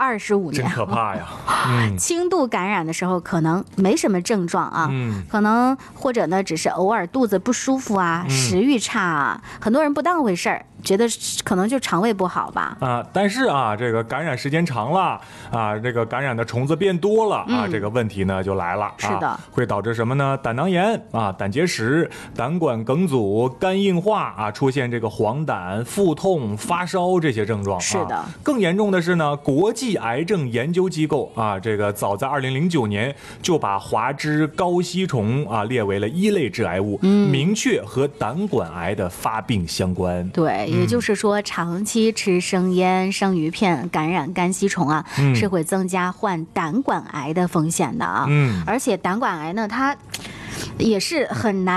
25年， 真可怕呀。 轻度感染的时候可能没什么症状啊，可能或者呢只是偶尔肚子不舒服啊，食欲差啊，很多人不当回事儿，觉得可能就肠胃不好吧。 但是啊，这个感染时间长了啊，这个感染的虫子变多了啊，这个问题呢就来了。 是的， 会导致什么呢？胆囊炎啊、胆结石、胆管梗阻、肝硬化啊，出现这个黄疸、腹痛、发烧这些症状。 是的， 更严重的是呢，国际癌症研究机构啊，这个早在2009年就把华芝高吸虫啊列为了1类致癌物，明确和胆管癌的发病相关。 对，也就是说，长期吃生腌、生鱼片感染肝吸虫啊，是会增加患胆管癌的风险的啊。而且胆管癌呢，它也是很难